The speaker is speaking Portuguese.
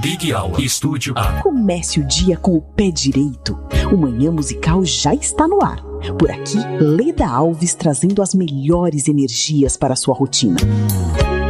Big Hour Estúdio A. Comece o dia com o pé direito. O Manhã Musical já está no ar. Por aqui, Leda Alves trazendo as melhores energias para a sua rotina.